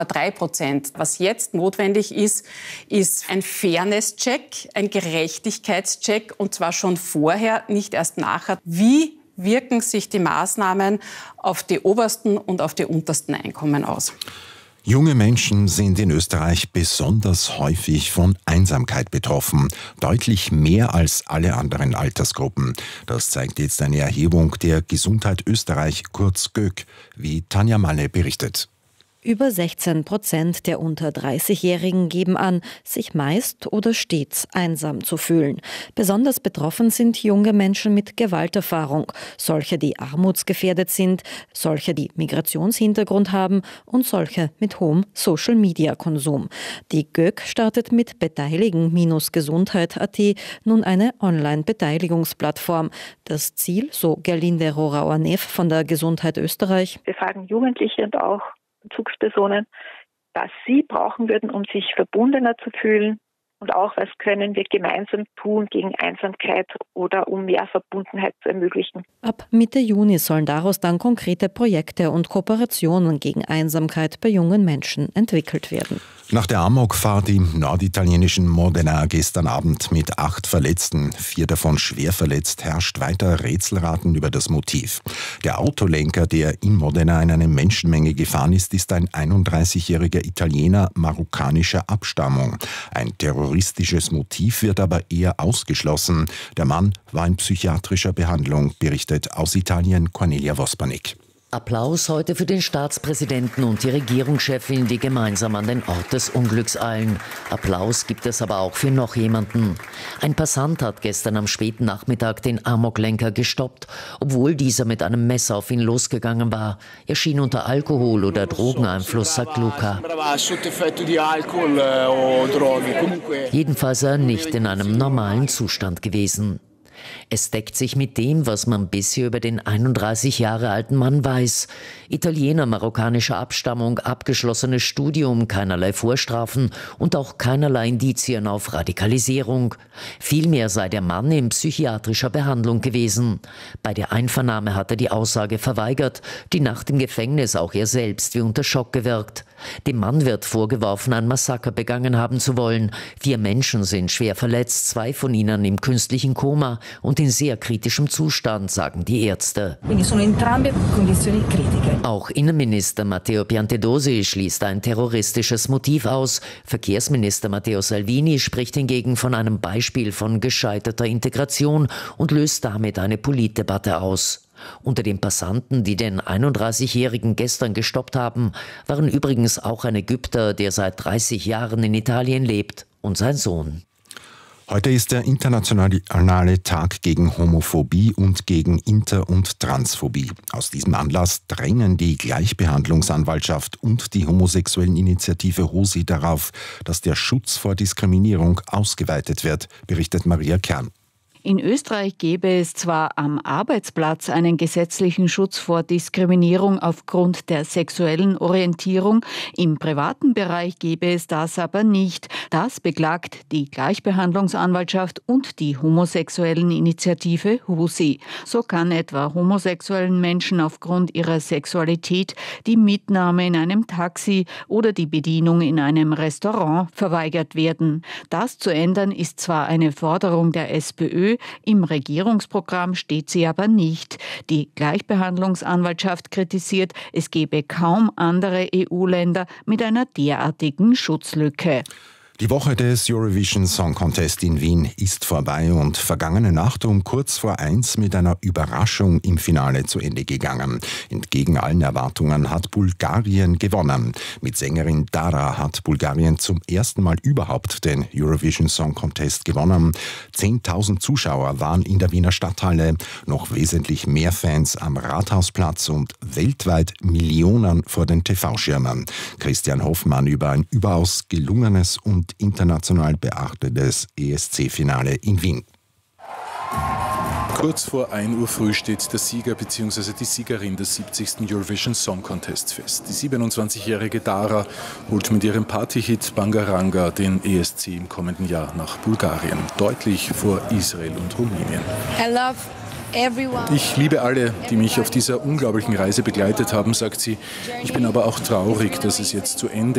3%. Was jetzt notwendig ist, ist ein Fairness-Check, ein Gerechtigkeitscheck, und zwar schon vorher, nicht erst nachher. Wie wirken sich die Maßnahmen auf die obersten und auf die untersten Einkommen aus? Junge Menschen sind in Österreich besonders häufig von Einsamkeit betroffen. Deutlich mehr als alle anderen Altersgruppen. Das zeigt jetzt eine Erhebung der Gesundheit Österreich, kurz GÖK, wie Tanja Malle berichtet. Über 16% der unter 30-Jährigen geben an, sich meist oder stets einsam zu fühlen. Besonders betroffen sind junge Menschen mit Gewalterfahrung, solche, die armutsgefährdet sind, solche, die Migrationshintergrund haben und solche mit hohem Social-Media-Konsum. Die GÖK startet mit beteiligen-gesundheit.at nun eine Online-Beteiligungsplattform. Das Ziel, so Gerlinde Rorauer-Neff von der Gesundheit Österreich: Wir fragen Jugendliche und auch Bezugspersonen, was sie brauchen würden, um sich verbundener zu fühlen, und auch, was können wir gemeinsam tun gegen Einsamkeit oder um mehr Verbundenheit zu ermöglichen. Ab Mitte Juni sollen daraus dann konkrete Projekte und Kooperationen gegen Einsamkeit bei jungen Menschen entwickelt werden. Nach der Amokfahrt im norditalienischen Modena gestern Abend mit 8 Verletzten, 4 davon schwer verletzt, herrscht weiter Rätselraten über das Motiv. Der Autolenker, der in Modena in eine Menschenmenge gefahren ist ein 31-jähriger Italiener marokkanischer Abstammung. Ein terroristisches Motiv wird aber eher ausgeschlossen. Der Mann war in psychiatrischer Behandlung, berichtet aus Italien Cornelia Vospanik. Applaus heute für den Staatspräsidenten und die Regierungschefin, die gemeinsam an den Ort des Unglücks eilen. Applaus gibt es aber auch für noch jemanden. Ein Passant hat gestern am späten Nachmittag den Amoklenker gestoppt, obwohl dieser mit einem Messer auf ihn losgegangen war. Er schien unter Alkohol- oder Drogeneinfluss, sagt Luca. Jedenfalls sei er nicht in einem normalen Zustand gewesen. Es deckt sich mit dem, was man bisher über den 31 Jahre alten Mann weiß. Italiener marokkanischer Abstammung, abgeschlossenes Studium, keinerlei Vorstrafen und auch keinerlei Indizien auf Radikalisierung. Vielmehr sei der Mann in psychiatrischer Behandlung gewesen. Bei der Einvernahme hat er die Aussage verweigert, die Nacht im Gefängnis auch er selbst wie unter Schock gewirkt. Dem Mann wird vorgeworfen, ein Massaker begangen haben zu wollen. 4 Menschen sind schwer verletzt, 2 von ihnen im künstlichen Koma und in sehr kritischem Zustand, sagen die Ärzte. Auch Innenminister Matteo Piantedosi schließt ein terroristisches Motiv aus. Verkehrsminister Matteo Salvini spricht hingegen von einem Beispiel von gescheiterter Integration und löst damit eine Politdebatte aus. Unter den Passanten, die den 31-Jährigen gestern gestoppt haben, waren übrigens auch ein Ägypter, der seit 30 Jahren in Italien lebt, und sein Sohn. Heute ist der internationale Tag gegen Homophobie und gegen Inter- und Transphobie. Aus diesem Anlass drängen die Gleichbehandlungsanwaltschaft und die Homosexuelleninitiative HOSI darauf, dass der Schutz vor Diskriminierung ausgeweitet wird, berichtet Maria Kern. In Österreich gäbe es zwar am Arbeitsplatz einen gesetzlichen Schutz vor Diskriminierung aufgrund der sexuellen Orientierung, im privaten Bereich gäbe es das aber nicht. Das beklagt die Gleichbehandlungsanwaltschaft und die Homosexuelleninitiative HOSI. So kann etwa homosexuellen Menschen aufgrund ihrer Sexualität die Mitnahme in einem Taxi oder die Bedienung in einem Restaurant verweigert werden. Das zu ändern ist zwar eine Forderung der SPÖ, im Regierungsprogramm steht sie aber nicht. Die Gleichbehandlungsanwaltschaft kritisiert, es gebe kaum andere EU-Länder mit einer derartigen Schutzlücke. Die Woche des Eurovision Song Contest in Wien ist vorbei und vergangene Nacht um kurz vor 1 mit einer Überraschung im Finale zu Ende gegangen. Entgegen allen Erwartungen hat Bulgarien gewonnen. Mit Sängerin Dara hat Bulgarien zum ersten Mal überhaupt den Eurovision Song Contest gewonnen. 10.000 Zuschauer waren in der Wiener Stadthalle, noch wesentlich mehr Fans am Rathausplatz und weltweit Millionen vor den TV-Schirmen. Christian Hoffmann über ein überaus gelungenes und international beachtetes ESC-Finale in Wien. Kurz vor 1 Uhr früh steht der Sieger bzw. die Siegerin des 70. Eurovision Song Contest fest. Die 27-jährige Dara holt mit ihrem Partyhit Bangaranga den ESC im kommenden Jahr nach Bulgarien, deutlich vor Israel und Rumänien. Ich liebe alle, die mich auf dieser unglaublichen Reise begleitet haben, sagt sie. Ich bin aber auch traurig, dass es jetzt zu Ende